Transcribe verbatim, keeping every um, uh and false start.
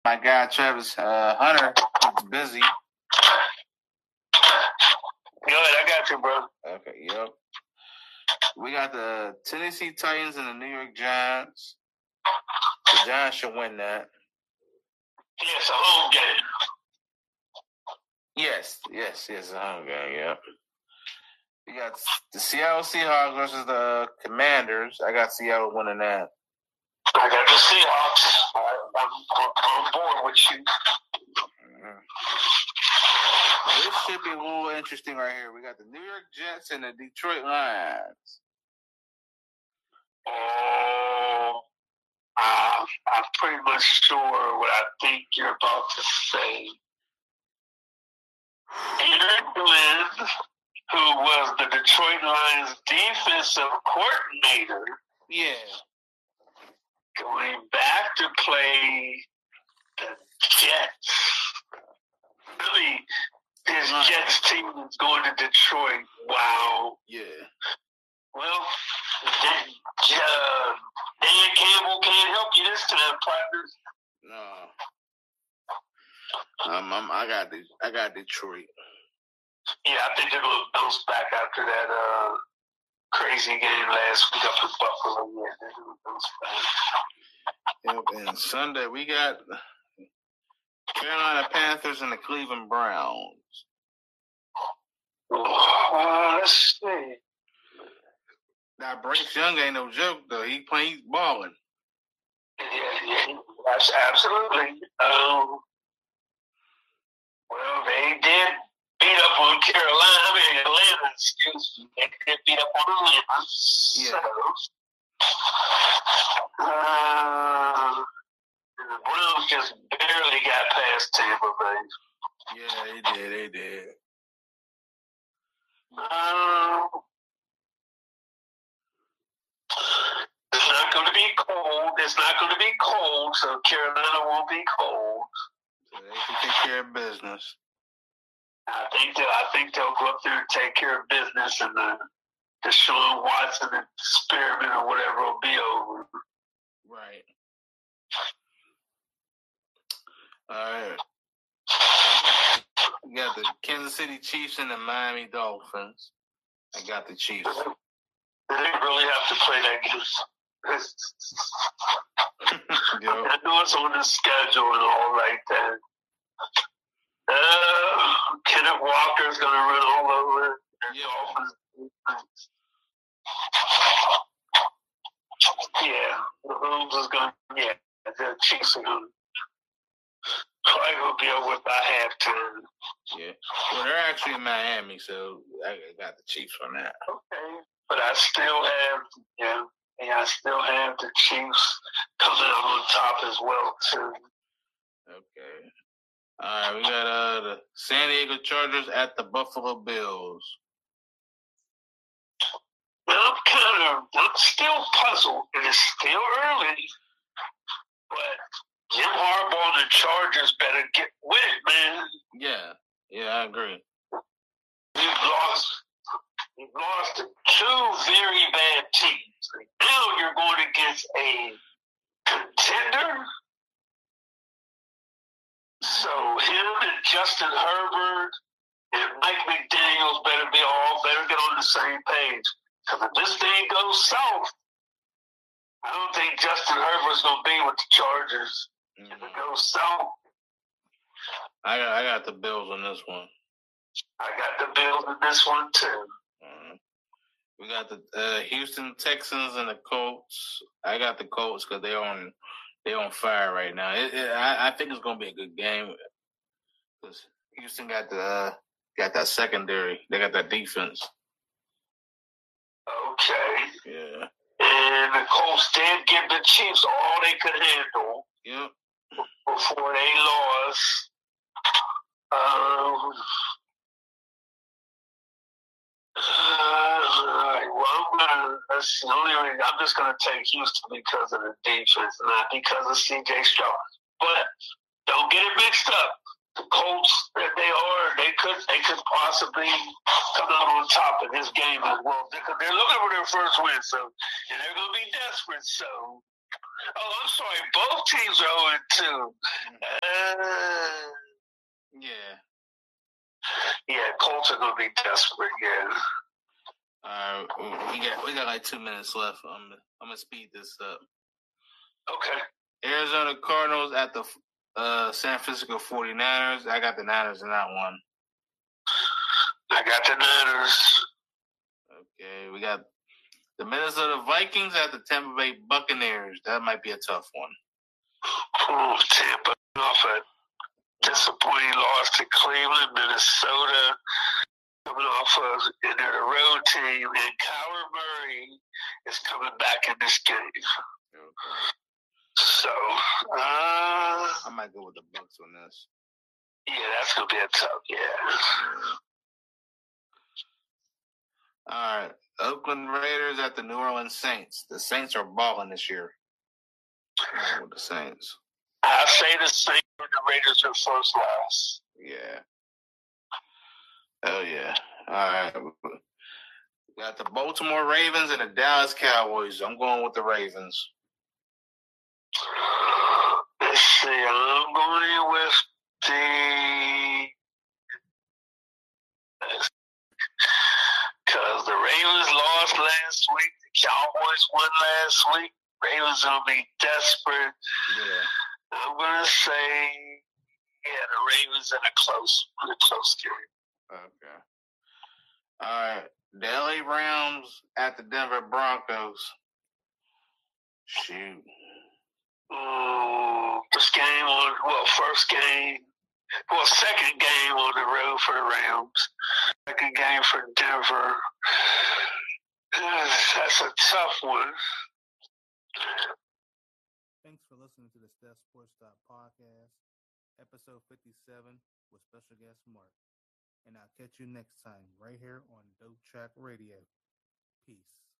my guy Travis uh, Hunter is busy. Go ahead, I got you, bro. Okay, yep. We got the Tennessee Titans and the New York Giants. The Giants should win that. Yeah, it's a home game. Yes, yes, yes, a home game, yep. You got the Seattle Seahawks versus the Commanders. I got Seattle winning that. I got the Seahawks. I'm, I'm on board with you. Mm-hmm. This should be a little interesting right here. We got the New York Jets and the Detroit Lions. Oh, uh, I'm pretty much sure what I think you're about to say. Aaron Glenn, who was the Detroit Lions defensive coordinator, yeah, going back to play the Jets. Really, his right. Jets team is going to Detroit. Wow. Yeah. Well, Dan, uh, Dan Campbell can't help you this time, partners. No. Um, I'm, I got the, I got Detroit. Yeah, I think they're going to bounce back after that uh, crazy game last week up in Buffalo. Yeah, they're going to bounce back. Yep, and Sunday we got Carolina Panthers and the Cleveland Browns. Uh, let's see. Now Bryce Young ain't no joke though. He playing, he's balling. Yeah, yeah, absolutely. Um, well, they did beat up on Carolina. I mean, Atlanta. Excuse me. They did beat up on Atlanta. Yeah. So, uh, the Browns just barely got past Tampa Bay. Yeah, they did. They did. Um, it's not going to be cold. It's not going to be cold, so Carolina won't be cold. So they can take care of business. I think they'll, I think they'll go up there and take care of business, and the Deshaun Watson experiment or whatever will be over. Right. All right. We got the Kansas City Chiefs and the Miami Dolphins. I got the Chiefs. They didn't really have to play that game. I know it's on the schedule and all like that. Uh, Kenneth Walker's going to run all over the Dolphins. Yeah, the Mahomes is going to, yeah, the Chiefs are going to probably will be over by halftime. Yeah. Well, they're actually in Miami, so I got the Chiefs on that. Okay. But I still have, yeah, yeah, I still have the Chiefs coming out on top as well, too. Okay. All right, we got uh, the San Diego Chargers at the Buffalo Bills. Now, I'm kind of, I'm still puzzled, and it's still early, but Jim Harbaugh and the Chargers better get with it, man. Yeah, yeah, I agree. You've lost, you've lost to two very bad teams. Now you're going against a contender. So him and Justin Herbert and Mike McDaniels better be all better get on the same page. Because if this thing goes south, I don't think Justin Herbert's going to be with the Chargers. Mm-hmm. If it goes south, I got I got the Bills on this one. I got the Bills in this one too. Mm-hmm. We got the uh, Houston Texans and the Colts. I got the Colts because they're on they're on fire right now. It, it, I, I think it's going to be a good game because Houston got the uh, got that secondary. They got that defense. Okay. Yeah. And the Colts did give the Chiefs all they could handle. Yep. Before they lost. Um, uh, all right. Well, I'm gonna. That's the only reason. I'm just gonna take Houston because of the defense, not because of C J Stroud. But don't get it mixed up. The Colts, that they are, they could, they could possibly come out on top in this game as well because they're looking for their first win. So, and they're gonna be desperate. So, Oh, I'm sorry. Both teams are oh and two. Uh, yeah. Yeah, Colts are gonna be desperate. Yeah. All right, we got we got like two minutes left. I'm I'm gonna speed this up. Okay. Arizona Cardinals at the uh, San Francisco forty-niners. I got the Niners in that one. I got the Niners. Okay, we got the Minnesota Vikings at the Tampa Bay Buccaneers. That might be a tough one. Oh, Tampa off a disappointing loss to Cleveland, Minnesota. Coming off of and they're the road team, and Kyler Murray is coming back in this game. Okay. So, uh, I might go with the Bucs on this. Yeah, that's gonna be a tough. Yeah. yeah. All right, Oakland Raiders at the New Orleans Saints. The Saints are balling this year. With the Saints, I say the Saints and the Raiders are first last. Yeah. Oh yeah. All right. We got the Baltimore Ravens and the Dallas Cowboys. I'm going with the Ravens. Let's see. I'm going with the because the Ravens lost last week. The Cowboys won last week. Ravens gonna be desperate. Yeah. I'm gonna say, yeah, the Ravens in a close, in a close game. Okay. All right. The L A Rams at the Denver Broncos. Shoot. Mm, first game on, well, first game, well, second game on the road for the Rams. Second game for Denver. That's a tough one. Thanks for listening to the Steph Sports Talk podcast, episode fifty-seven with special guest Mark. And I'll catch you next time right here on Dope Track Radio. Peace.